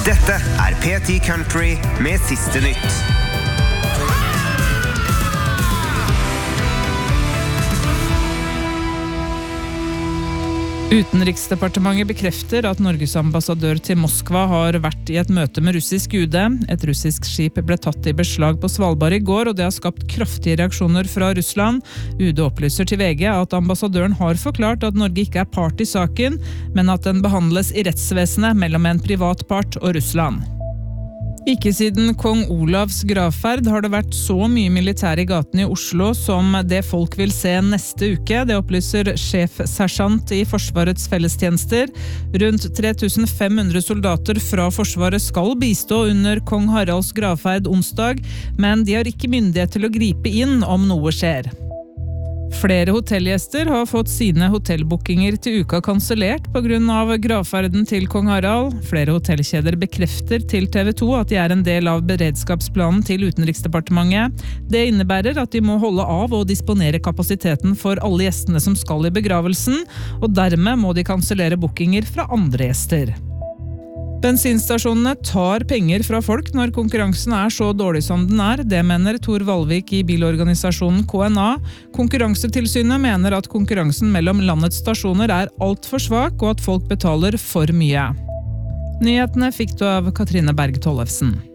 Dette P10 Country med siste nytt. Utenriksdepartementet bekrefter at Norges ambassadør til Moskva har vært i et møte med russisk UD. Et russisk skip ble tatt i beslag på Svalbard i går, og det har skapt kraftige reaksjoner fra Russland. UD opplyser til VG at ambassadøren har forklart at Norge ikke er part i saken, men at den behandles i rettsvesenet mellom en privat part og Russland. Ikke siden kong Olavs gravferd har det vært så mye militær i gaten i Oslo som det folk vil se neste uke. Det opplyser sjefsersjant i Forsvarets fellestjenester. Rundt 3500 soldater fra Forsvaret skal bistå under kong Haralds gravferd onsdag, men de har ikke myndighet til å gripe inn om noe skjer. Flere hotellgjester har fått sine hotellbookinger til uka kansellert på grunn av gravferden til kong Harald. Flere hotellkjeder bekrefter til TV 2 at de er en del av beredskapsplanen til Utenriksdepartementet. Det innebærer at de må holde av og disponere kapasiteten for alle gjestene som skal i begravelsen, og dermed må de kansellere bookinger fra andre gjester. Bensinstasjonene tar penger fra folk når konkurransen er så dårlig som den er. Det mener Tor Valvik i bilorganisasjonen KNA. Konkurransetilsynet mener at konkurransen mellom landets stasjoner er alt for svak, og at folk betaler for mye. Nyhetene fikk du av Katrine Berg Tollefsen.